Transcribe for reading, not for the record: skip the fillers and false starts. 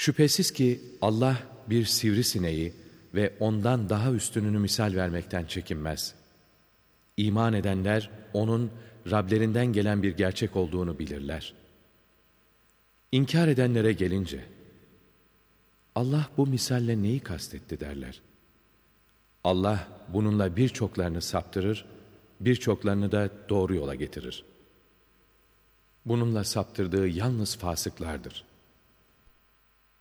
Şüphesiz ki Allah bir sivrisineği ve ondan daha üstününü misal vermekten çekinmez. İman edenler onun Rablerinden gelen bir gerçek olduğunu bilirler. İnkar edenlere gelince, Allah bu misalle neyi kastetti derler. Allah bununla birçoklarını saptırır, birçoklarını da doğru yola getirir. Bununla saptırdığı yalnız fasıklardır.